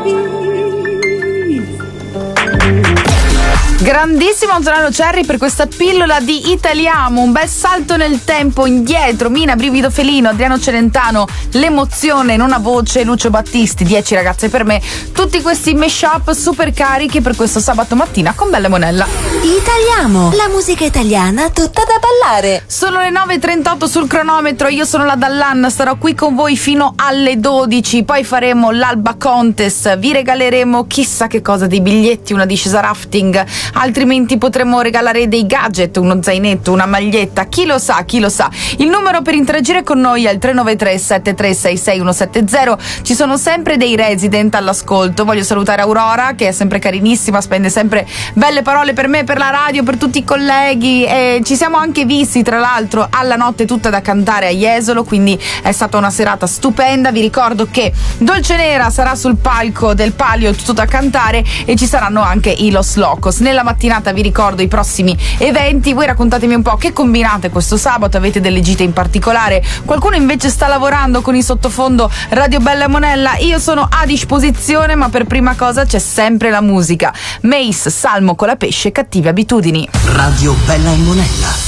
Grandissimo Antonello Cerri per questa pillola di Italiamo, un bel salto nel tempo indietro. Mina, Brivido Felino, Adriano Celentano, L'emozione, Non ha voce, Lucio Battisti, 10 ragazze per me. Tutti questi mashup super carichi per questo sabato mattina con Bella Monella. Italiamo, la musica italiana tutta da ballare. Sono le 9:38 sul cronometro, io sono la Dallan, starò qui con voi fino alle 12, poi faremo l'Alba Contest, vi regaleremo chissà che cosa, dei biglietti, una discesa rafting, altrimenti potremo regalare dei gadget, uno zainetto, una maglietta, chi lo sa, chi lo sa. Il numero per interagire con noi è il 393 7366 170. Ci sono sempre dei resident all'ascolto. Voglio salutare Aurora, che è sempre carinissima, spende sempre belle parole per me, per la radio, per tutti i colleghi, e ci siamo anche visti tra l'altro alla Notte Tutta da Cantare a Jesolo, quindi è stata una serata stupenda. Vi ricordo che Dolce Nera sarà sul palco del Palio Tutto da Cantare e ci saranno anche i Los Locos. Nella mattinata vi ricordo i prossimi eventi. Voi raccontatemi un po' che combinate questo sabato, avete delle gite in particolare, qualcuno invece sta lavorando con il sottofondo Radio Bella Monella. Io sono a disposizione, ma per prima cosa c'è sempre la musica. Mace, Salmo con la pesce, Cattive abitudini. Radio Bella e Monella.